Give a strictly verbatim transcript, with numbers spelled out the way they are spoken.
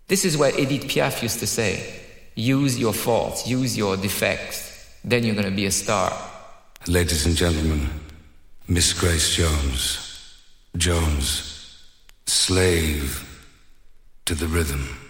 This is what Edith Piaf used to say. Use your faults, use your defects, then you're going to be a star. Ladies and gentlemen, Miss Grace Jones. Jones, slave to the rhythm.